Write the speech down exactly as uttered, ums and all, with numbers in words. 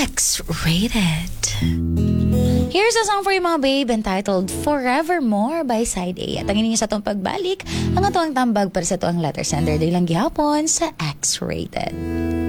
X-Rated. Here's a song for you mga babe entitled Forevermore by Side A. At ang ininyo sa itong pagbalik, ang ito ang tambag para sa ito ang letter sender. Dahil lang gihapon sa X-Rated.